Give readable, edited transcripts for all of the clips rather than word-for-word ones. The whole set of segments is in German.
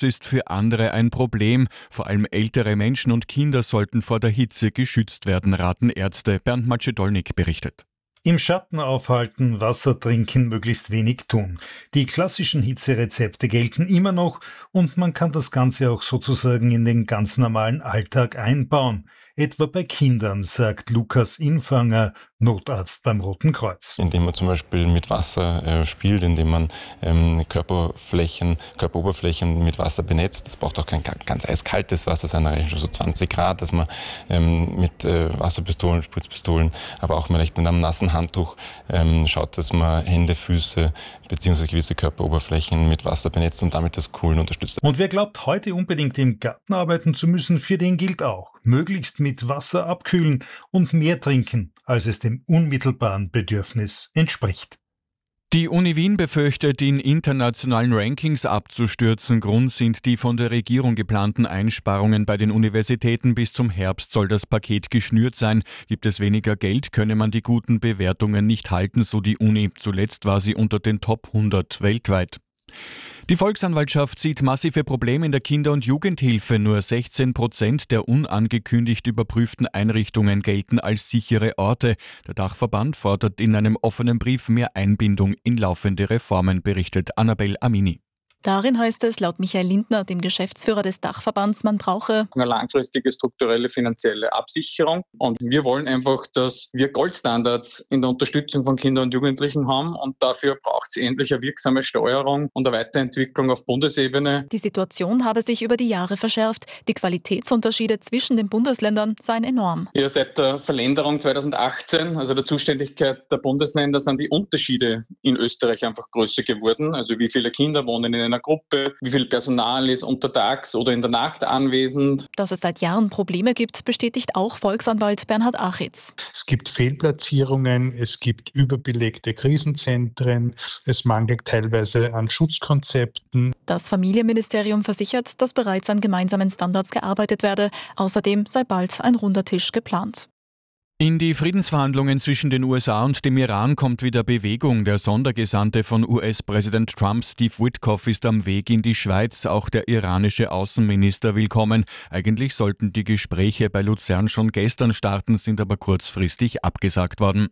Schutz ist für andere ein Problem. Vor allem ältere Menschen und Kinder sollten vor der Hitze geschützt werden, raten Ärzte. Bernd Macedolnik berichtet. Im Schatten aufhalten, Wasser trinken, möglichst wenig tun. Die klassischen Hitzerezepte gelten immer noch und man kann das Ganze auch sozusagen in den ganz normalen Alltag einbauen. Etwa bei Kindern, sagt Lukas Infanger, Notarzt beim Roten Kreuz. Indem man zum Beispiel mit Wasser spielt, indem man Körperoberflächen mit Wasser benetzt. Das braucht auch kein ganz eiskaltes Wasser sein, reichen schon so 20 Grad, dass man mit Wasserpistolen, Spritzpistolen, aber auch vielleicht mit einem nassen Handtuch schaut, dass man Hände, Füße bzw. gewisse Körperoberflächen mit Wasser benetzt und damit das Kühlen unterstützt. Und wer glaubt, heute unbedingt im Garten arbeiten zu müssen, für den gilt auch: möglichst mit Wasser abkühlen und mehr trinken, als es dem unmittelbaren Bedürfnis entspricht. Die Uni Wien befürchtet, in internationalen Rankings abzustürzen. Grund sind die von der Regierung geplanten Einsparungen bei den Universitäten. Bis zum Herbst soll das Paket geschnürt sein. Gibt es weniger Geld, könne man die guten Bewertungen nicht halten, so die Uni. Zuletzt war sie unter den Top 100 weltweit. Die Volksanwaltschaft sieht massive Probleme in der Kinder- und Jugendhilfe. Nur 16% der unangekündigt überprüften Einrichtungen gelten als sichere Orte. Der Dachverband fordert in einem offenen Brief mehr Einbindung in laufende Reformen, berichtet Annabel Amini. Darin heißt es laut Michael Lindner, dem Geschäftsführer des Dachverbands, man brauche eine langfristige strukturelle finanzielle Absicherung. Und wir wollen einfach, dass wir Goldstandards in der Unterstützung von Kindern und Jugendlichen haben. Und dafür braucht es endlich eine wirksame Steuerung und eine Weiterentwicklung auf Bundesebene. Die Situation habe sich über die Jahre verschärft. Die Qualitätsunterschiede zwischen den Bundesländern seien enorm. Ja, seit der Verlängerung 2018, also der Zuständigkeit der Bundesländer, sind die Unterschiede in Österreich einfach größer geworden. Also wie viele Kinder wohnen in einer Gruppe, wie viel Personal ist untertags oder in der Nacht anwesend. Dass es seit Jahren Probleme gibt, bestätigt auch Volksanwalt Bernhard Achitz. Es gibt Fehlplatzierungen, es gibt überbelegte Krisenzentren, es mangelt teilweise an Schutzkonzepten. Das Familienministerium versichert, dass bereits an gemeinsamen Standards gearbeitet werde. Außerdem sei bald ein runder Tisch geplant. In die Friedensverhandlungen zwischen den USA und dem Iran kommt wieder Bewegung. Der Sondergesandte von US-Präsident Trump, Steve Witkoff, ist am Weg in die Schweiz. Auch der iranische Außenminister will kommen. Eigentlich sollten die Gespräche bei Luzern schon gestern starten, sind aber kurzfristig abgesagt worden.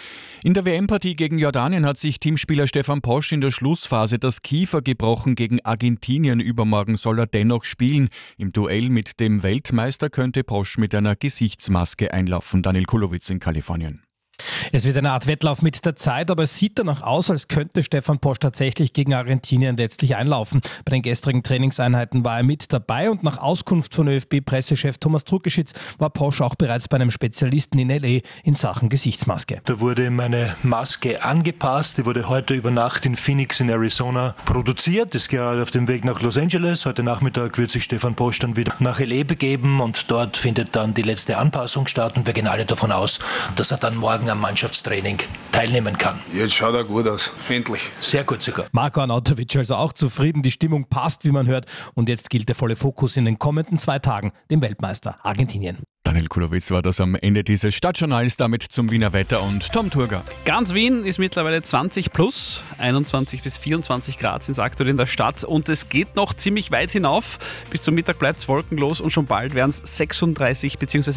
In der WM-Partie gegen Jordanien hat sich Teamspieler Stefan Posch in der Schlussphase das Kiefer gebrochen. Gegen Argentinien übermorgen soll er dennoch spielen. Im Duell mit dem Weltmeister könnte Posch mit einer Gesichtsmaske einlaufen. Daniel Kulowitz in Kalifornien. Es wird eine Art Wettlauf mit der Zeit, aber es sieht danach aus, als könnte Stefan Posch tatsächlich gegen Argentinien letztlich einlaufen. Bei den gestrigen Trainingseinheiten war er mit dabei und nach Auskunft von ÖFB-Pressechef Thomas Druckeschitz war Posch auch bereits bei einem Spezialisten in L.A. in Sachen Gesichtsmaske. Da wurde meine Maske angepasst, die wurde heute über Nacht in Phoenix in Arizona produziert. Es geht auf dem Weg nach Los Angeles. Heute Nachmittag wird sich Stefan Posch dann wieder nach L.A. begeben und dort findet dann die letzte Anpassung statt und wir gehen alle davon aus, dass er dann morgen am Mannschaftstraining teilnehmen kann. Jetzt schaut er gut aus, endlich. Sehr gut sogar. Marko Arnautovic also auch zufrieden, die Stimmung passt, wie man hört. Und jetzt gilt der volle Fokus in den kommenden 2 Tagen, dem Weltmeister Argentinien. Daniel Kulowitz war das am Ende dieses Stadtjournals, damit zum Wiener Wetter und Tom Turger. Ganz Wien ist mittlerweile 20 plus, 21 bis 24 Grad sind es aktuell in der Stadt und es geht noch ziemlich weit hinauf. Bis zum Mittag bleibt es wolkenlos und schon bald werden es 36 bzw.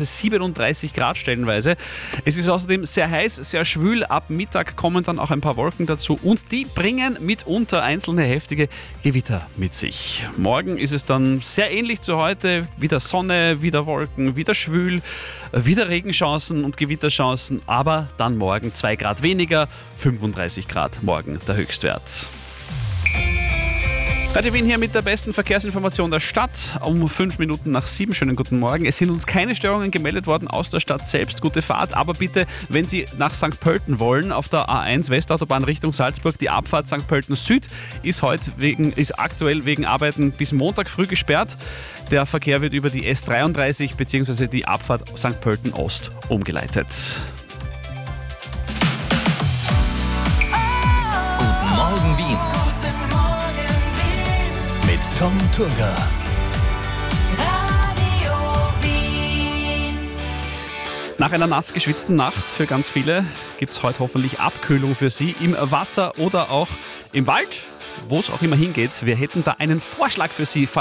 37 Grad stellenweise. Es ist außerdem sehr heiß, sehr schwül. Ab Mittag kommen dann auch ein paar Wolken dazu und die bringen mitunter einzelne heftige Gewitter mit sich. Morgen ist es dann sehr ähnlich zu heute. Wieder Sonne, wieder Wolken, wieder schwül. Wieder Regenchancen und Gewitterchancen, aber dann morgen 2 Grad weniger, 35 Grad morgen der Höchstwert. Radio Wien hier mit der besten Verkehrsinformation der Stadt um 5 Minuten nach 7. Schönen guten Morgen. Es sind uns keine Störungen gemeldet worden aus der Stadt selbst. Gute Fahrt, aber bitte, wenn Sie nach St. Pölten wollen, auf der A1 Westautobahn Richtung Salzburg, die Abfahrt St. Pölten Süd ist aktuell wegen Arbeiten bis Montag früh gesperrt. Der Verkehr wird über die S33 bzw. die Abfahrt St. Pölten Ost umgeleitet. Guten Morgen Wien. Mit Tom Turger. Nach einer nass geschwitzten Nacht für ganz viele gibt es heute hoffentlich Abkühlung für Sie im Wasser oder auch im Wald, wo es auch immer hingeht. Wir hätten da einen Vorschlag für Sie.